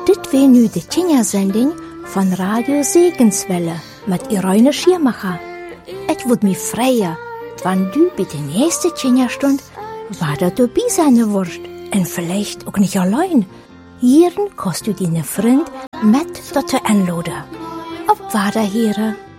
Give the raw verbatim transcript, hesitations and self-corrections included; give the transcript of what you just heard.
Dit wär nu de Kindersending von Radio Segenswelle mit Irene Schirmacher. Et wud mi freien, wann du bei der nächsten Kinderstund wieder dabei sein wirst. Und vielleicht auch nicht allein. Hier kannst du deine Freund mit dazu einladen. Auf Wiederhören.